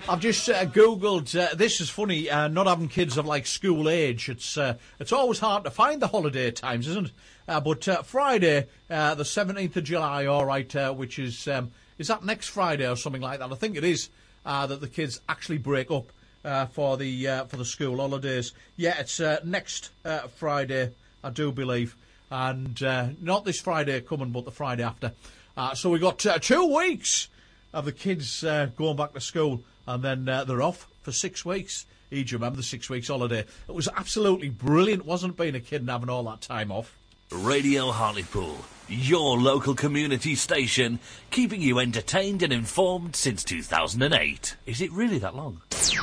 I've just Googled, this is funny, not having kids of like school age. It's always hard to find the holiday times, isn't it? But Friday, the 17th of July, all right, which is that next Friday or something like that? I think it is, that the kids actually break up for the school holidays. Yeah, it's next Friday, I do believe. And not this Friday coming, but the Friday after. So we've got 2 weeks of the kids going back to school. And then they're off for 6 weeks. You remember the 6 weeks holiday? It was absolutely brilliant, wasn't it, being a kid and having all that time off? Radio Hartlepool, your local community station, keeping you entertained and informed since 2008. Is it really that long?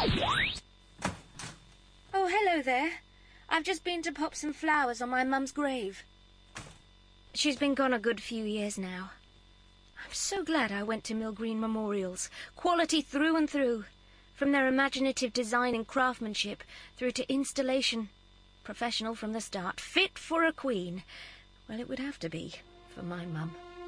Oh, hello there. I've just been to pop some flowers on my mum's grave. She's been gone a good few years now. I'm so glad I went to Mill Green Memorials. Quality through and through. From their imaginative design and craftsmanship through to installation. Professional from the start. Fit for a queen. Well, it would have to be for my mum.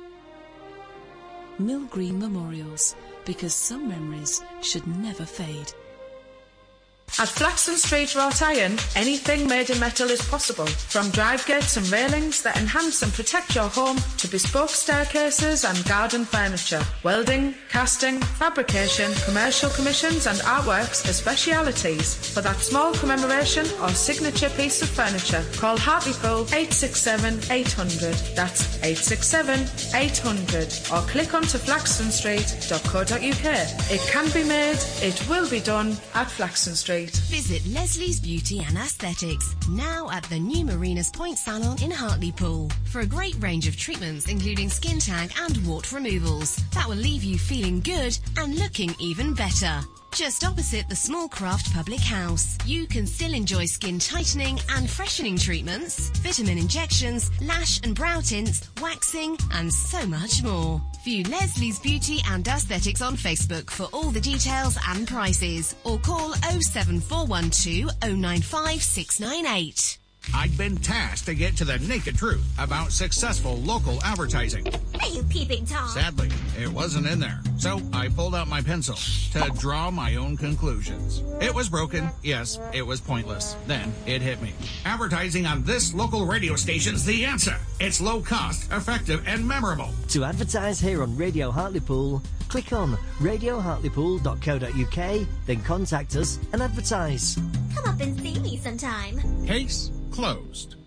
Mill Green Memorials. Because some memories should never fade. At Flaxton Street Wrought Iron, anything made in metal is possible. From drive gates and railings that enhance and protect your home to bespoke staircases and garden furniture. Welding, casting, fabrication, commercial commissions and artworks are specialities. For that small commemoration or signature piece of furniture, call Hartlepool 867 800. That's 867 800. Or click onto flaxtonstreet.co.uk. It can be made, it will be done at Flaxton Street. Visit Leslie's Beauty and Aesthetics, now at the new Marinas Point Salon in Hartlepool, for a great range of treatments including skin tag and wart removals that will leave you feeling good and looking even better. Just opposite the Small Craft Public House, you can still enjoy skin tightening and freshening treatments, vitamin injections, lash and brow tints, waxing, and so much more. View Leslie's Beauty and Aesthetics on Facebook for all the details and prices, or call 07412 095 698. I'd been tasked to get to the naked truth about successful local advertising. Are you peeping Tom? Sadly, it wasn't in there. So I pulled out my pencil to draw my own conclusions. It was broken. Yes, it was pointless. Then it hit me. Advertising on this local radio station's the answer. It's low cost, effective, and memorable. To advertise here on Radio Hartlepool, click on radiohartlepool.co.uk, then contact us and advertise. Come up and see me sometime. Case closed.